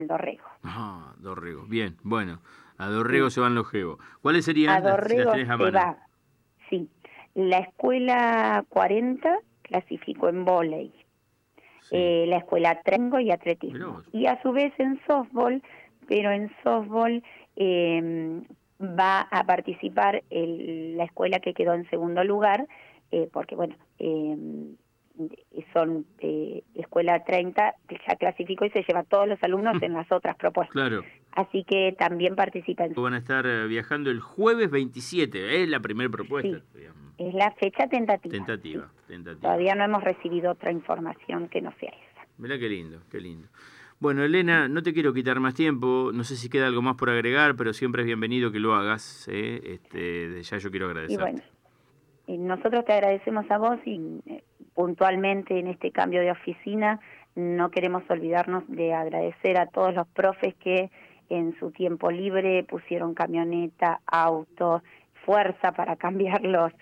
Dorrego. Ah, Dorrego. Bien, bueno. A Dorrego se van los Gebo. ¿Cuáles serían A Dorrego si las tenés a mano? va, sí. La escuela 40 clasificó en vóley. Sí. La escuela Trengo y atletismo. Mirá vos. Y a su vez en softball, pero en softball va a participar la escuela que quedó en segundo lugar, porque bueno, son escuela 30, ya clasificó y se lleva a todos los alumnos en las otras propuestas. Claro. Así que también participa en... Van a estar viajando el jueves 27, es la primera propuesta. Sí, Digamos. es la fecha tentativa. Tentativa, Sí. tentativa. Todavía no hemos recibido otra información que no sea esa. Mirá qué lindo, qué lindo. Bueno, Elena, no te quiero quitar más tiempo, no sé si queda algo más por agregar, pero siempre es bienvenido que lo hagas, desde ya yo quiero agradecerte. Y bueno, nosotros te agradecemos a vos y puntualmente en este cambio de oficina no queremos olvidarnos de agradecer a todos los profes que en su tiempo libre pusieron camioneta, auto, fuerza para cambiarlos,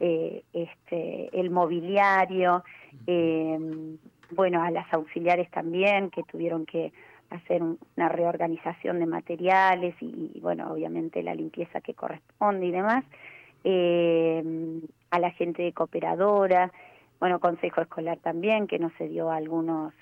el mobiliario, bueno, a las auxiliares también que tuvieron que hacer una reorganización de materiales y bueno, obviamente la limpieza que corresponde y demás, a la gente de cooperadora, bueno, consejo escolar también que nos dio algunos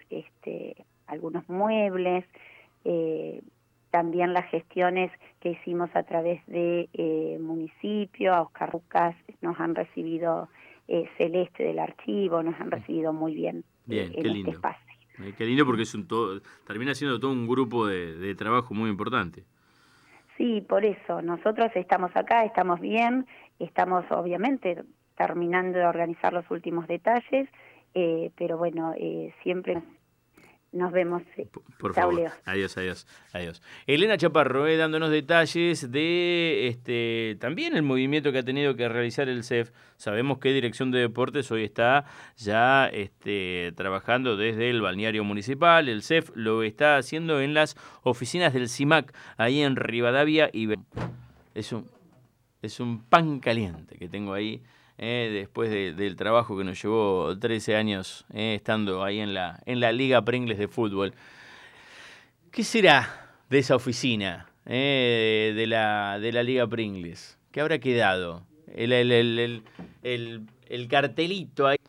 muebles, también las gestiones que hicimos a través de municipio, a Oscar Rucas nos han recibido, Celeste del archivo, nos han recibido muy bien, Bien, en qué este lindo. espacio. Qué lindo porque es termina siendo todo un grupo de trabajo muy importante. Sí, por eso, nosotros estamos acá, estamos bien, estamos obviamente terminando de organizar los últimos detalles, pero bueno, siempre nos vemos. Por Chao, favor. Leo. Adiós. Elena Chaparro, dándonos detalles de también el movimiento que ha tenido que realizar el CEF. Sabemos que Dirección de Deportes hoy está ya trabajando desde el balneario municipal. El CEF lo está haciendo en las oficinas del CIMAC, ahí en Rivadavia. Y es un pan caliente que tengo ahí. Después del trabajo que nos llevó 13 años estando ahí en la Liga Pringles de fútbol. ¿Qué será de esa oficina de la Liga Pringles? ¿Qué habrá quedado? El cartelito ahí.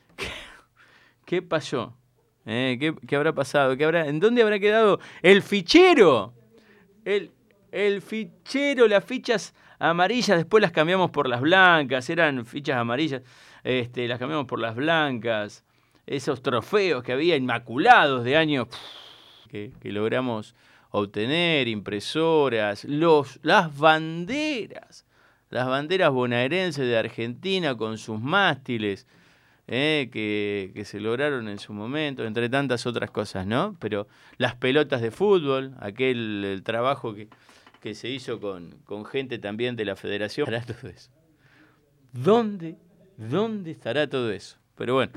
¿Qué pasó? ¿Qué habrá pasado? ¿En dónde habrá quedado el fichero? El fichero, las fichas amarillas, después las cambiamos por las blancas, eran fichas amarillas, las cambiamos por las blancas, esos trofeos que había inmaculados de años que logramos obtener, impresoras, las banderas bonaerenses de Argentina con sus mástiles, que se lograron en su momento, entre tantas otras cosas, ¿no? Pero las pelotas de fútbol, el trabajo que se hizo con gente también de la federación. ¿Estará todo eso? ¿Dónde estará todo eso? Pero bueno,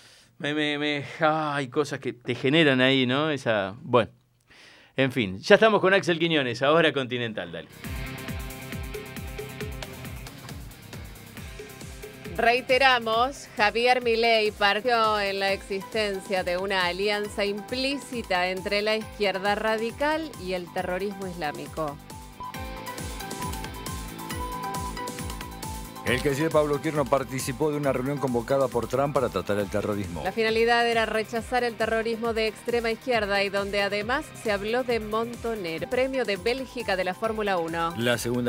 hay cosas que te generan ahí, ¿no? Bueno, en fin, ya estamos con Axel Quiñones, ahora Continental, dale. Reiteramos, Javier Milei partió en la existencia de una alianza implícita entre la izquierda radical y el terrorismo islámico. El canciller Pablo Kirchner participó de una reunión convocada por Trump para tratar el terrorismo. La finalidad era rechazar el terrorismo de extrema izquierda y donde además se habló de Montoner, premio de Bélgica de la Fórmula 1. La segunda